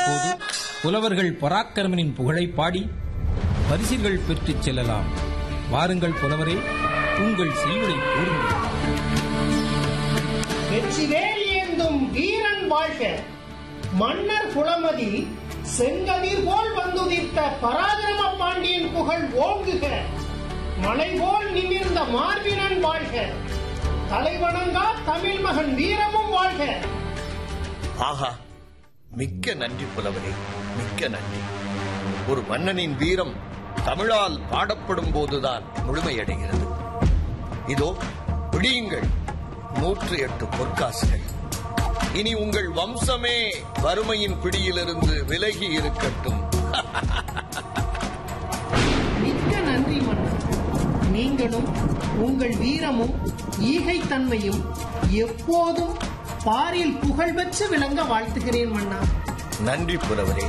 இப்போது புலவர்கள் பராக்கிரமனின் புகழை பாடி பரிசுகள் பெற்றுச் செல்லலாம். வாருங்கள் புலவரே, உங்கள் செய்யுளை கூறுங்கள். வெற்றிவேல் ஏந்தும் வீரன் வாழ்க, மன்னர் குளமதி செங்கதிர் போல் வந்துதிர்த்த பராக்கிரம பாண்டியன் புகழ் ஓங்குக, மலை போல் நிமிர்ந்த மார்பினன் வாழ்க, தலைவணங்கா தமிழ் மகன் வீரமும் வாழ்க. ஆஹா, மிக்க நன்றி புலவரே, மிக்க நன்றி. ஒரு மன்னனின் வீரம் தமிழால் பாடப்படும் போதுதான் முழுமையடைகிறது. இதோ பிடியுங்கள் 108 பொற்காசுகள். இனி உங்கள் வம்சமே வறுமையின் பிடியிலிருந்து விலகி இருக்கட்டும். மிக்க நன்றி மன்னர். நீங்களும் உங்கள் வீரமும் ஈகைத்தன்மையும் எப்போதும் பாரில் புகழ் பெற்று விளங்க வாழ்த்துகிறேன் மன்னா. நன்றி புலவரே.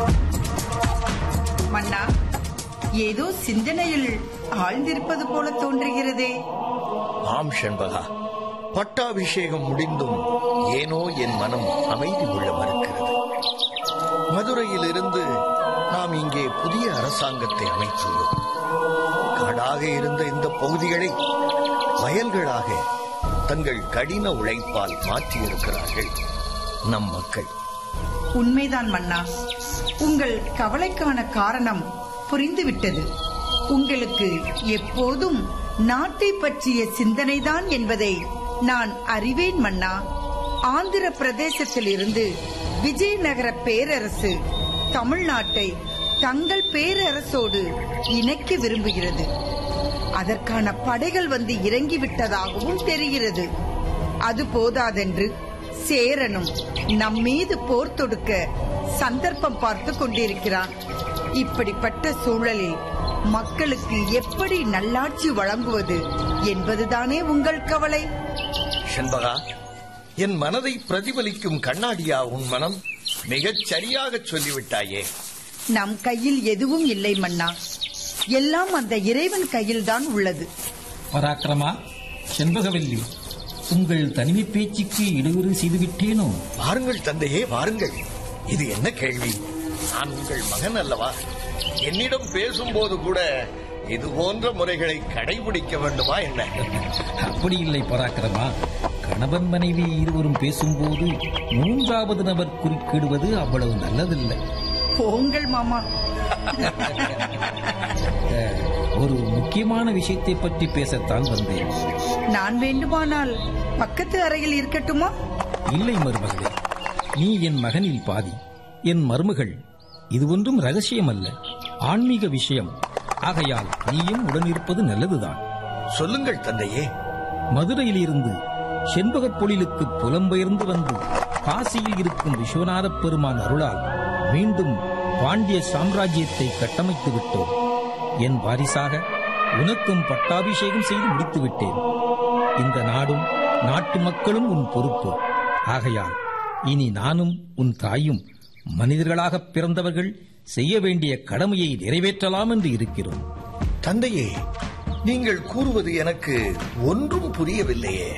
மன்னா, ஏதோ சிந்தனையில் ஆழ்ந்திருப்பது போல தோன்றுகிறதே. ஆம் செண்பகா, பட்டாபிஷேகம் முடிந்தும் ஏனோ என் மனம் அமைதி கொள்ள மறுக்கிறது. மதுரையில் இருந்து நாம் இங்கே புதிய அரசாங்கத்தை அமைத்துள்ளோம். காடாக இருந்த இந்த பகுதிகளை வயல்களாக தங்கள் கடின உழைப்பால் மாற்றியிருக்கிறார்கள் நம் மக்கள். உண்மைதான் மன்னா. உங்கள் கவலைக்கான காரணம் புரிந்துவிட்டது. உங்களுக்கு எப்போதும் நாட்டை பற்றிய சிந்தனைதான் என்பதை நான் அறிவேன் மன்னா. ஆந்திர பிரதேசத்தில் இருந்து விஜயநகர பேரரசு தமிழ்நாட்டை தங்கள் பேரரசோடு இணைக்க விரும்புகிறது. அதற்கான படைகள் வந்து இறங்கிவிட்டதாகவும் தெரிகிறது. அது போதாதென்று சேரனும் நம்மீது போர் தொடுக்க சந்தர்ப்பம் பார்த்து கொண்டிருக்கிறான். இப்படிப்பட்ட சூழலில் மக்களுக்கு எப்படி நல்லாட்சி வழங்குவது என்பதுதானே உங்கள் கவலை? செண்பகா, என் மனதை பிரதிபலிக்கும் கண்ணாடியா உன் மனம்? மிகச் சரியாக சொல்லிவிட்டாயே. நம் கையில் எதுவும் இல்லை மன்னா, எல்லாம் அந்த இறைவன் கையில்தான் உள்ளது. பராக்கிரமா, செண்பகவல்லி, உங்கள் தனிமை பேச்சுக்கு இடையூறு செய்துவிட்டேனோ? வாருங்கள் தந்தையே, வாருங்கள். இது என்ன கேள்வி? நான் உங்கள் மகன் அல்லவா? என்னிடம் பேசும்போது கூட இது போன்ற முறைகளை கடைபிடிக்க வேண்டுமா என்ன? அப்படி இல்லை பராக்கிரமா. கணவன் மனைவி இருவரும் பேசும்போது மூன்றாவது நபர் குறுக்கிடுவது அவ்வளவு நல்லதில்லை. போங்கள் மாமா. ஒரு முக்கியமான விஷயத்தை பற்றி பேசத்தான் வந்தேன். நான் வேண்டுமானால் பக்கத்து அறையில் இருக்கட்டுமா? இல்லை மருமகளே, நீ என் மகனில் பாதி, என் மருமகள். இது ஒன்றும் ரகசியம் அல்ல, ஆன்மீக விஷயம். ஆகையால் நீயும் உடனிருப்பது நல்லதுதான். சொல்லுங்கள் தந்தையே. மதுரையில் இருந்து செண்பகப் பொழிலுக்கு புலம்பெயர்ந்து வந்து காசியில் இருக்கும் விஸ்வநாத பெருமான் அருளால் மீண்டும் பாண்டிய சாம்ராஜ்யத்தை கட்டமைத்து விட்டோம். என் வாரிசாக உனக்கும் பட்டாபிஷேகம் செய்து முடித்து விட்டேன். இந்த நாடும் நாட்டு மக்களும் உன் பொறுப்பு. ஆகையால் இனி நானும் உன் தாயும் மனிதர்களாக பிறந்தவர்கள் செய்ய வேண்டிய கடமையை நிறைவேற்றலாம் என்று இருக்கிறோம். தந்தையே, நீங்கள் கூறுவது எனக்கு ஒன்றும் புரியவில்லையே.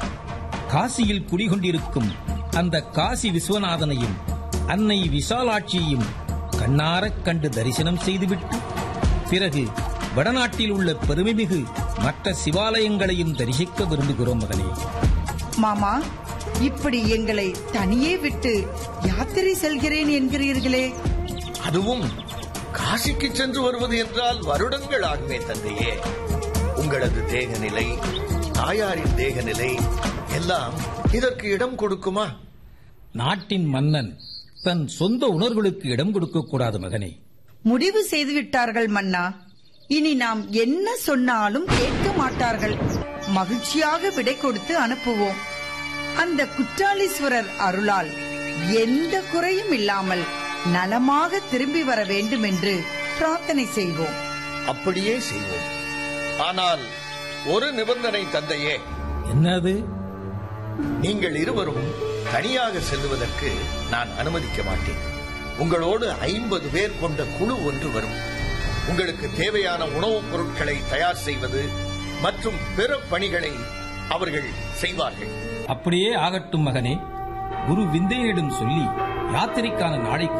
காசியில் குடிகொண்டிருக்கும் அந்த காசி விஸ்வநாதனையும் அன்னை விசாலாட்சியையும் கண்ணாரக் கண்டு தரிசனம் செய்துவிட்டு பிறகு வடநாட்டில் உள்ள பெருமைமிகு மற்ற சிவாலயங்களையும் தரிசிக்க விரும்புகிறோம் மகனே. மாமா, இப்படி எங்களை தனியே விட்டு யாத்திரை செல்கிறேன் என்கிறீர்களே? அதுவும் காசிக்கு சென்று வருவது என்றால் வருடங்கள் ஆகுமே தந்தையே. உங்களது தேகநிலை, தாயாரின் தேகநிலை எல்லாம் இதற்கு இடம் கொடுக்குமா? நாட்டின் மன்னன் தன் சொந்த உணர்வுகளுக்கு இடம் கொடுக்க கூடாது மகனே. முடிவு செய்துவிட்டார்கள் மன்னா. இனி நாம் என்ன சொன்னாலும் கேட்க மாட்டார்கள். மகிழ்ச்சியாக விடை கொடுத்து அனுப்புவோம். அந்த குற்றாலீஸ்வரர் அருளால் எந்த குறையும் இல்லாமல் நலமாக திரும்பி வர வேண்டும் என்று பிரார்த்தனை செய்வோம். அப்படியே செய்வோம். ஆனால் ஒரு நிபந்தனை தந்தையே. என்னது? நீங்கள் இருவரும் தனியாக செல்லுவதற்கு நான் அனுமதிக்க மாட்டேன். உங்களோடு 50 பேர் கொண்ட குழு ஒன்று வரும். உங்களுக்கு தேவையான உணவுப் பொருட்களை தயார் செய்வது மற்றும் பிற பணிகளை அவர்கள் செய்வார்கள். அப்படியே ஆகட்டும் மகனே. குரு விந்தையனிடம் சொல்லி யாத்திரைக்கான நாளை